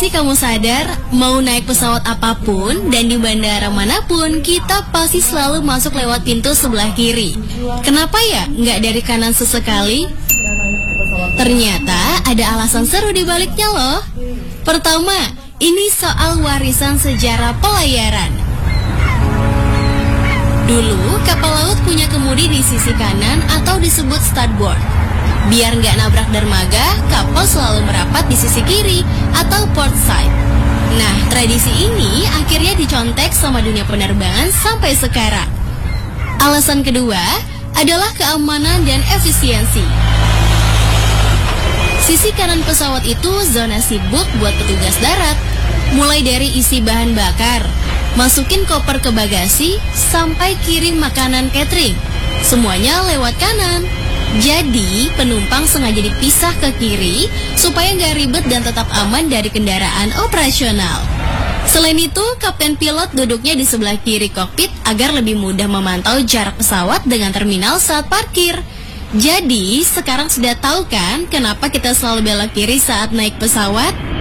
sih kamu sadar, mau naik pesawat apapun dan di bandara manapun, kita pasti selalu masuk lewat pintu sebelah kiri. Kenapa ya nggak dari kanan sesekali? Ternyata ada alasan seru di baliknya loh. Pertama, ini soal warisan sejarah pelayaran. Dulu, kapal laut punya kemudi di sisi kanan atau disebut starboard. Biar nggak nabrak dermaga, kapal selalu merapat di sisi kiri atau port side. Nah, tradisi ini akhirnya dicontek sama dunia penerbangan sampai sekarang. Alasan kedua adalah keamanan dan efisiensi. Sisi kanan pesawat itu zona sibuk buat petugas darat. Mulai dari isi bahan bakar, masukin koper ke bagasi, sampai kirim makanan catering. Semuanya lewat kanan. Jadi, penumpang sengaja dipisah ke kiri supaya nggak ribet dan tetap aman dari kendaraan operasional. Selain itu, kapten pilot duduknya di sebelah kiri kokpit agar lebih mudah memantau jarak pesawat dengan terminal saat parkir. Jadi, sekarang sudah tahu kan kenapa kita selalu belok kiri saat naik pesawat?